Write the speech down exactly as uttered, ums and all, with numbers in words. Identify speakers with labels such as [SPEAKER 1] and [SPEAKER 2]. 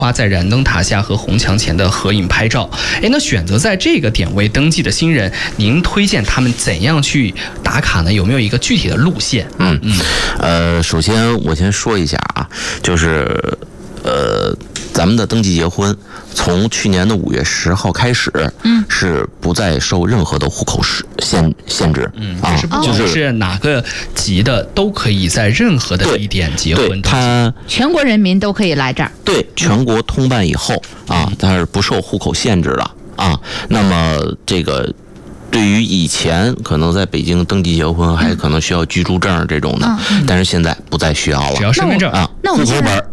[SPEAKER 1] 花在燃灯塔下和红墙前的合影拍照。哎，那选择在这个点位登记的新人，您推荐他们怎样去打卡呢？有没有一个具体的路线？
[SPEAKER 2] 嗯嗯，呃，首先我先说一下啊，就是呃，咱们的登记结婚从去年的五月十号开始，嗯，是不再受任何的户口限限制，
[SPEAKER 1] 嗯啊，就是不管是哪个级的，都可以在任何的地点结婚。
[SPEAKER 2] 对，他
[SPEAKER 3] 全国人民都可以来这儿。
[SPEAKER 2] 对，全国通办以后啊，它是不受户口限制的啊。那么这个。对于以前可能在北京登记结婚还可能需要居住证这种的，嗯嗯、但是现在不再需要了，
[SPEAKER 1] 只要身份证
[SPEAKER 2] 啊，户口本。